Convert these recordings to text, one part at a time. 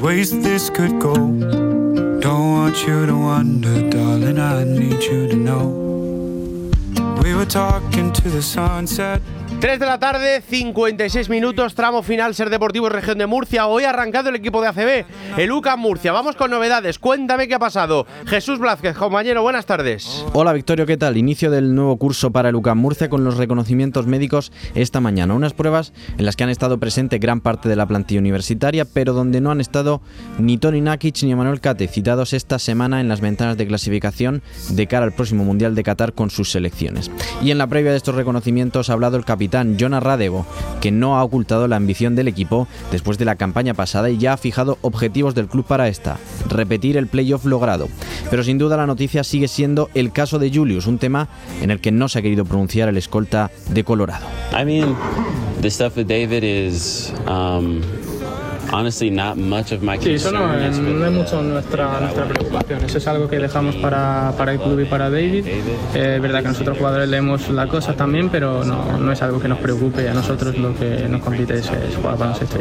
Ways this could go. Don't want you to wonder, darling, I need you to know. We were talking to the sunset. 3 de la tarde, 56 minutos, tramo final Ser Deportivo Región de Murcia. Hoy ha arrancado el equipo de ACB, el UCAM Murcia. Vamos con novedades, cuéntame qué ha pasado. Jesús Blázquez, compañero, buenas tardes. Hola Victorio, ¿qué tal? Inicio del nuevo curso para el UCAM Murcia con los reconocimientos médicos esta mañana. Unas pruebas en las que han estado presente gran parte de la plantilla universitaria, pero donde no han estado ni Toni Nakic ni Emanuel Cate, citados esta semana en las ventanas de clasificación de cara al próximo Mundial de Qatar con sus selecciones. Y en la previa de estos reconocimientos ha hablado el capitán Jonas Radego, que no ha ocultado la ambición del equipo después de la campaña pasada y ya ha fijado objetivos del club para esta, repetir el playoff logrado. Pero sin duda la noticia sigue siendo el caso de Julius, un tema en el que no se ha querido pronunciar el escolta de Colorado. I mean, the stuff with David is honestly not much of my concern. Sí, eso no es mucho nuestra preocupación. Eso es algo que dejamos para el club y para David. Es verdad que nosotros jugadores leemos las cosas también, pero no es algo que nos preocupe. A nosotros lo que nos compete es jugar baloncesto.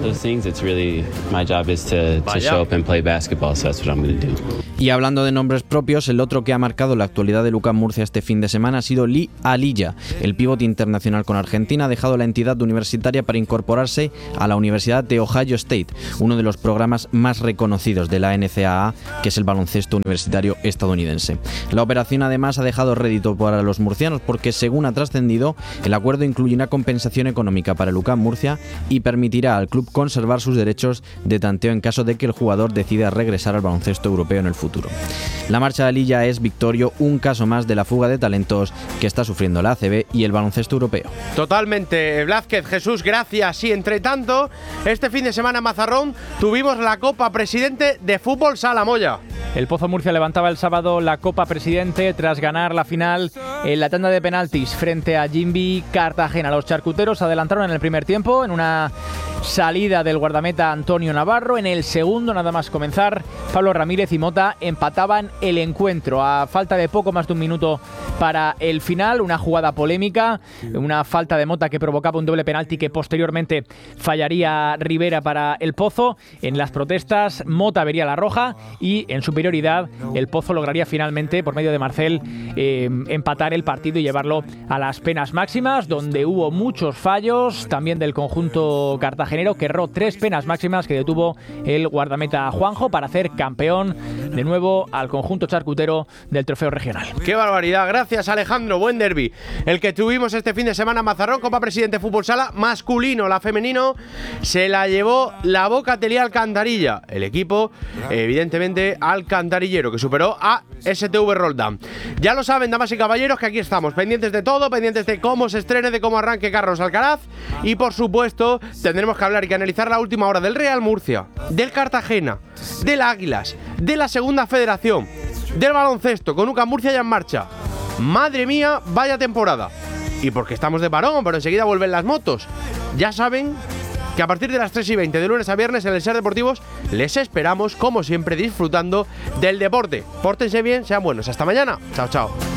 Y hablando de nombres propios, el otro que ha marcado la actualidad de UCAM Murcia este fin de semana ha sido Lee Aliyah. El pívot internacional con Argentina ha dejado la entidad universitaria para incorporarse a la Universidad de Ohio State, uno de los programas más reconocidos de la NCAA, que es el baloncesto universitario estadounidense. La operación además ha dejado rédito para los murcianos porque, según ha trascendido, el acuerdo incluye una compensación económica para el UCAM Murcia y permitirá al club conservar sus derechos de tanteo en caso de que el jugador decida regresar al baloncesto europeo en el futuro. La marcha de Aliyah es, Victorio, un caso más de la fuga de talentos que está sufriendo la ACB y el baloncesto europeo. Totalmente, Blázquez, Jesús, gracias. Y entre tanto, este fin de semana en Mazarrón tuvimos la Copa Presidente de Fútbol Sala Moya. El Pozo Murcia levantaba el sábado la Copa Presidente tras ganar la final en la tanda de penaltis frente a Jimby Cartagena. Los charcuteros adelantaron en el primer tiempo en una salida del guardameta Antonio Navarro. En el segundo, nada más comenzar, Pablo Ramírez y Mota empataban el encuentro. A falta de poco más de un minuto para el final, una jugada polémica, una falta de Mota que provocaba un doble penalti que posteriormente fallaría Rivera para el Pozo. En las protestas, Mota vería la roja y en superioridad el Pozo lograría finalmente, por medio de Marcel, empatar el partido y llevarlo a las penas máximas, donde hubo muchos fallos también del conjunto cartagenero, que erró 3 penas máximas que detuvo el guardameta Juanjo para hacer campeón de nuevo al conjunto charcutero del trofeo regional. ¡Qué barbaridad! Gracias, Alejandro. Buen derbi el que tuvimos este fin de semana en Mazarrón. Copa Presidente Fútbol Sala masculino. La femenino se la llevó la Boca Atelier Alcantarilla, el equipo evidentemente alcantarillero, que superó a STV Roldán. Ya lo saben, damas y caballeros, que aquí estamos pendientes de todo, pendientes de cómo se estrene, de cómo arranque Carlos Alcaraz, y por supuesto tendremos que hablar y que analizar la última hora del Real Murcia, del Cartagena, del Águilas, de la Segunda Federación, del baloncesto, con UCAM Murcia ya en marcha. Madre mía, vaya temporada. Y porque estamos de parón, pero enseguida vuelven las motos. Ya saben que a partir de las 3:20 de lunes a viernes en el Ser Deportivos les esperamos, como siempre, disfrutando del deporte. Pórtense bien, sean buenos. Hasta mañana. Chao, chao.